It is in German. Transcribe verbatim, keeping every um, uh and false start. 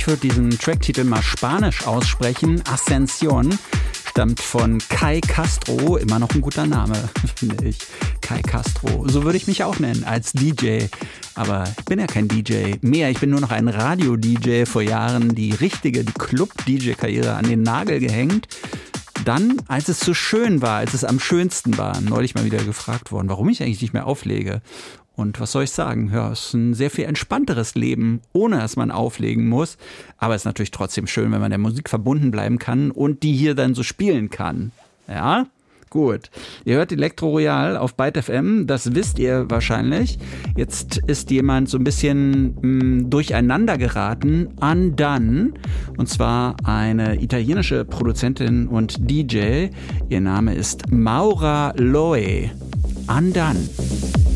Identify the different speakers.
Speaker 1: Ich würde diesen Tracktitel mal spanisch aussprechen. Ascension stammt von Kai Castro. Immer noch ein guter Name, finde ich. Kai Castro. So würde ich mich auch nennen als D J. Aber ich bin ja kein D J mehr. Ich bin nur noch ein Radio-D J. Vor Jahren die richtige, die Club-D J-Karriere an den Nagel gehängt. Dann, als es so schön war, als es am schönsten war, neulich mal wieder gefragt worden, warum ich eigentlich nicht mehr auflege. Und was soll ich sagen? Ja, es ist ein sehr viel entspannteres Leben, ohne dass man auflegen muss. Aber es ist natürlich trotzdem schön, wenn man der Musik verbunden bleiben kann und die hier dann so spielen kann. Ja? Gut. Ihr hört Elektro Royal auf Byte F M, das wisst ihr wahrscheinlich. Jetzt ist jemand so ein bisschen mh, durcheinander geraten. Undone. Und zwar eine italienische Produzentin und D J. Ihr Name ist Maura Loe. Undone.